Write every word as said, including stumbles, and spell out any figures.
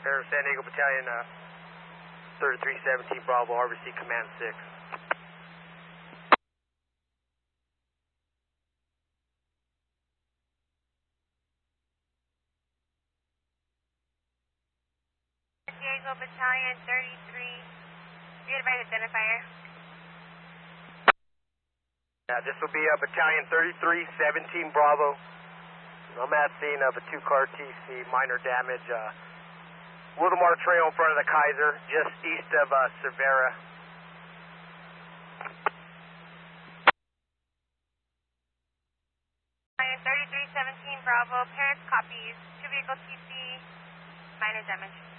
Air San Diego Battalion, uh, thirty-three seventeen Bravo, R B C Command six. San Diego Battalion thirty-three, be advised identifier. Yeah, this will be uh, Battalion thirty-three seventeen Bravo. I'm at scene of a two-car T C, minor damage. Uh, Wildomar Trail in front of the Kaiser, just east of uh, Cervera. thirty-three seventeen Bravo, parents copies, two vehicle T C, minor damage.